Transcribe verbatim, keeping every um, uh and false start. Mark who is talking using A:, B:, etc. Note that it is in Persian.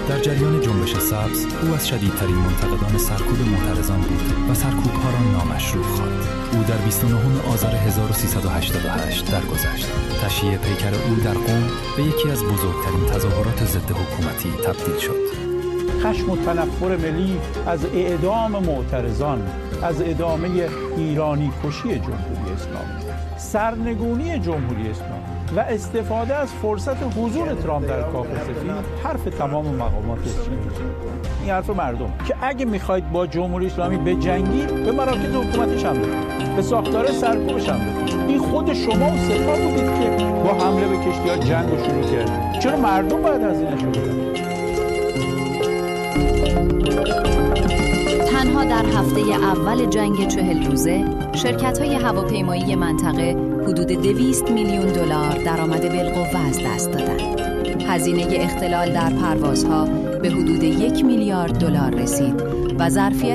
A: در جریان جنبش سبز او از شدیدترین منتقدان سرکوب معترضان بود و سرکوب‌ها را نامشروع خواند. او در بیست و نهم آذر هزار و سیصد و هشتاد و هشت درگذشت. تشییع پیکر او در قم به یکی از بزرگترین تظاهرات ضد حکومتی تبدیل شد.
B: خشم و تنفر ملی از اعدام معترضان، از ادامه ایرانی کشی جمهوری اسلامی، سرنگونی جمهوری اسلامی و استفاده از فرصت حضور ترامپ در کاخ سفید حرف تمام مقامات چین. این حرف مردم که اگه میخواید با جمهوری اسلامی بجنگید به مراکز حکومتش حمله کنید، به ساختار سرکوبش حمله کنید. این خود شما و سپاه بودید که با حمله به کشتی‌ها جنگ رو شروع کردید. چرا مردم باید هزینه‌اش رو بدن؟
C: تنها در هفته اول جنگ چهل روزه شرکت‌های هواپیمایی منطقه حدود دویست میلیون دلار درآمد بالقوه از دست دادند. هزینه اختلال در پروازها به حدود یک میلیارد دلار رسید و ظرفیت